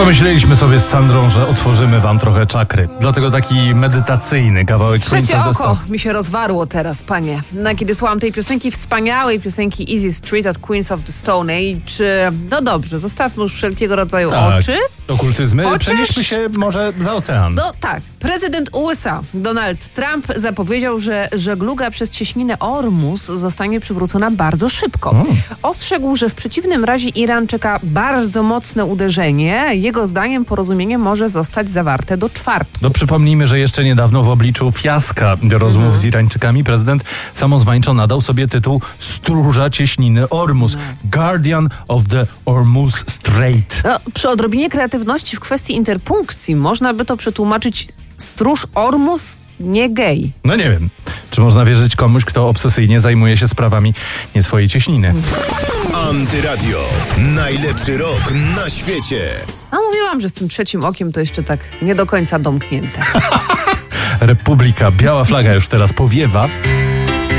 Pomyśleliśmy sobie z Sandrą, że otworzymy wam trochę czakry. Dlatego taki medytacyjny kawałek Queens Trzecie of the oko Stone. mi się rozwarło teraz, panie. Kiedy słucham tej piosenki, wspaniałej piosenki Easy Street od Queens of the Stone Age. No dobrze, zostawmy już wszelkiego rodzaju oczy. Okultyzmy. Chociaż- Przenieśmy się może za ocean. No tak, prezydent USA Donald Trump zapowiedział, że żegluga przez cieśninę Ormus zostanie przywrócona bardzo szybko. Ostrzegł, że w przeciwnym razie Iran czeka bardzo mocne uderzenie. Jego zdaniem porozumienie może zostać zawarte do czwartku. No przypomnijmy, że jeszcze niedawno w obliczu fiaska rozmów z Irańczykami prezydent samozwańczo nadał sobie tytuł stróża cieśniny Ormus. Guardian of the Hormuz Strait. No, przy odrobinie kreatywności w kwestii interpunkcji można by to przetłumaczyć stróż Ormus, nie gej. No nie wiem, czy można wierzyć komuś, kto obsesyjnie zajmuje się sprawami nie swojej cieśniny. Antyradio. Najlepszy rok na świecie. A mówiłam, że z tym trzecim okiem to jeszcze tak nie do końca domknięte. Republika, biała flaga już teraz powiewa.